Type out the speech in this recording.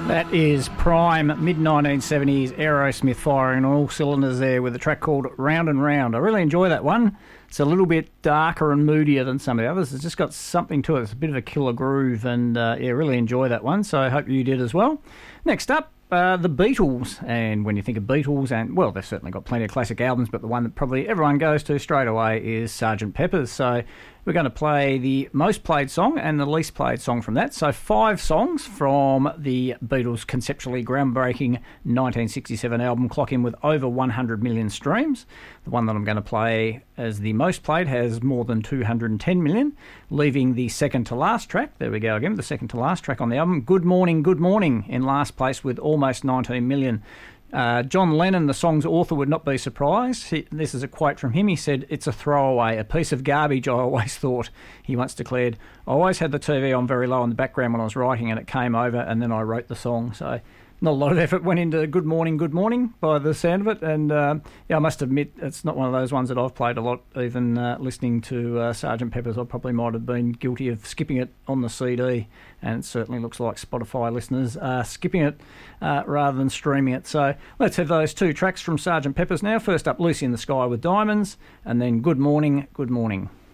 That is prime mid-1970s Aerosmith firing on all cylinders there with a track called Round and Round. I really enjoy that one. It's a little bit darker and moodier than some of the others. It's just got something to it. It's a bit of a killer groove and, really enjoy that one. So I hope you did as well. Next up, the Beatles. And when you think of Beatles, and well, they've certainly got plenty of classic albums, but the one that probably everyone goes to straight away is Sgt. Pepper's. So we're going to play the most played song and the least played song from that. So 5 songs from the Beatles' conceptually groundbreaking 1967 album, clock in with over 100 million streams. The one that I'm going to play as the most played has more than 210 million, leaving the second to last track, there we go again, the second to last track on the album, Good Morning, Good Morning, in last place with almost 19 million. John Lennon, the song's author, would not be surprised. This is a quote from him. He said, "It's a throwaway, a piece of garbage, I always thought." He once declared, "I always had the TV on very low in the background when I was writing, and it came over, and then I wrote the song." So not a lot of effort went into Good Morning, Good Morning by the sound of it. And I must admit, it's not one of those ones that I've played a lot. Even listening to Sgt. Pepper's, I probably might have been guilty of skipping it on the CD. And it certainly looks like Spotify listeners are skipping it rather than streaming it. So let's have those 2 tracks from Sgt. Pepper's now. First up, Lucy in the Sky with Diamonds, and then Good Morning, Good Morning.